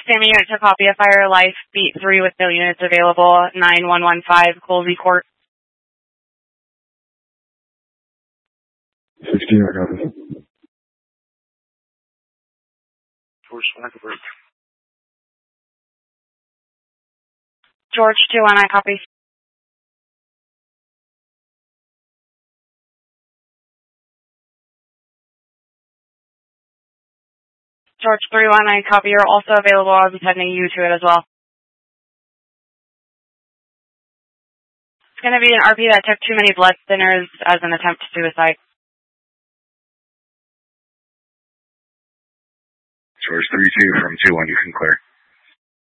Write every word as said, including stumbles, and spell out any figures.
Sammy unit to copy a fire life, beat three with no units available, nine one one five, Colby Court. sixteen, I copy. George, one, I copy. George, two one, I copy. George, three one, I copy. You're also available. I'll be sending you to it as well. It's going to be an R P that took too many blood thinners as an attempt to suicide. George, three two from two one, you can clear.